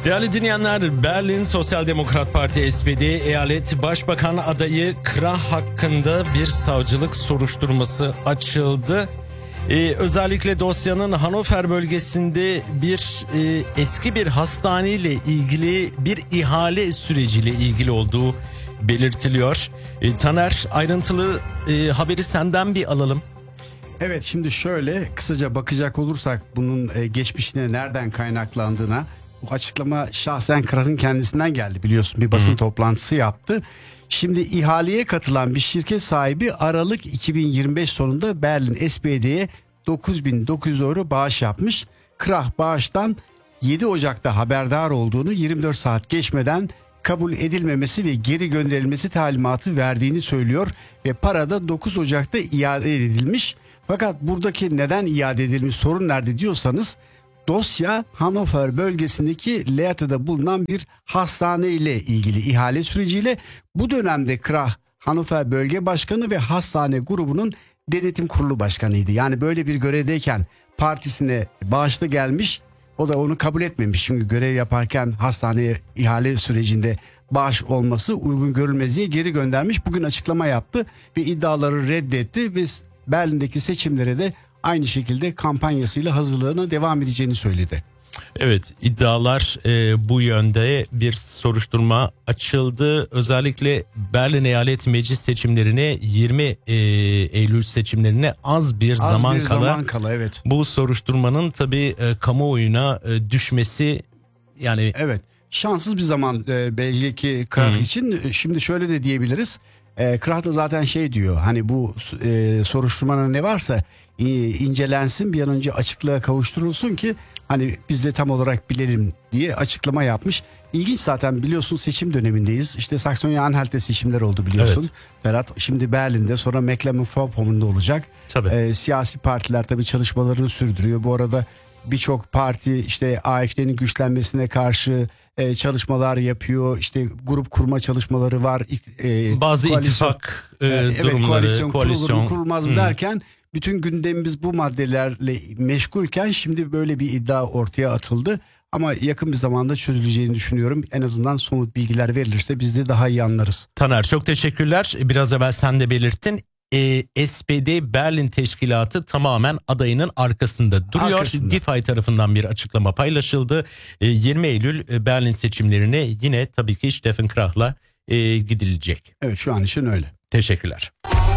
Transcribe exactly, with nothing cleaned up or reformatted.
Değerli dinleyenler, Berlin Sosyal Demokrat Parti S P D eyalet başbakan adayı Krah hakkında bir savcılık soruşturması açıldı. Ee, özellikle dosyanın Hannover bölgesinde bir e, eski bir hastaneyle ilgili bir ihale süreciyle ilgili olduğu belirtiliyor. E, Taner, ayrıntılı e, haberi senden bir alalım. Evet, şimdi şöyle kısaca bakacak olursak bunun e, geçmişine nereden kaynaklandığına, bu açıklama şahsen Krah'ın kendisinden geldi, biliyorsun, bir basın Hı. toplantısı yaptı. Şimdi ihaleye katılan bir şirket sahibi Aralık iki bin yirmi beş sonunda Berlin S P D'ye dokuz bin dokuz yüz euro bağış yapmış. Krah bağıştan yedi Ocak'ta haberdar olduğunu, yirmi dört saat geçmeden kabul edilmemesi ve geri gönderilmesi talimatı verdiğini söylüyor ve para da dokuz Ocak'ta iade edilmiş. Fakat buradaki neden iade edilmiş, sorun nerede diyorsanız, dosya Hannover bölgesindeki Leate'de bulunan bir hastane ile ilgili, ihale süreciyle. Bu dönemde Krah Hannover Bölge Başkanı ve hastane grubunun denetim kurulu başkanıydı. Yani böyle bir görevdeyken partisine bağışlı gelmiş, o da onu kabul etmemiş. Çünkü görev yaparken hastaneye ihale sürecinde bağış olması uygun görülmez diye geri göndermiş. Bugün açıklama yaptı ve iddiaları reddetti ve Berlin'deki seçimlere de aynı şekilde kampanyasıyla hazırlığına devam edeceğini söyledi. Evet, iddialar e, bu yönde, bir soruşturma açıldı. Özellikle Berlin Eyalet Meclis seçimlerine, yirmi Eylül seçimlerine az bir az zaman bir kala. Zaman kala evet. Bu soruşturmanın tabii e, kamuoyuna e, düşmesi, yani evet, şanssız bir zaman e, belli ki Krah için. Şimdi şöyle de diyebiliriz. E, Krah da zaten şey diyor, hani bu e, soruşturmanın ne varsa e, incelensin, bir an önce açıklığa kavuşturulsun ki hani biz de tam olarak bilelim diye açıklama yapmış. İlginç, zaten biliyorsun seçim dönemindeyiz. İşte Saksonya-Anhalt'te seçimler oldu, biliyorsun. Evet. Ferhat, şimdi Berlin'de, sonra Mecklenburg-Vorpommern'da olacak. Tabii. E, siyasi partiler tabii çalışmalarını sürdürüyor. Bu arada birçok parti işte A F D'nin güçlenmesine karşı e, çalışmalar yapıyor. İşte grup kurma çalışmaları var. E, Bazı ittifak e, evet, durumları, koalisyon, koalisyon kurulur mu kurulmaz mı derken bütün gündemimiz bu maddelerle meşgulken şimdi böyle bir iddia ortaya atıldı. Ama yakın bir zamanda çözüleceğini düşünüyorum. En azından somut bilgiler verilirse biz de daha iyi anlarız. Taner, çok teşekkürler. Biraz evvel sen de belirttin. E, S P D Berlin Teşkilatı tamamen adayının arkasında duruyor. Arkasında. Gifay tarafından bir açıklama paylaşıldı. E, yirmi Eylül Berlin seçimlerine yine tabii ki Steffen Krah'la e, gidilecek. Evet, şu an için öyle. Teşekkürler.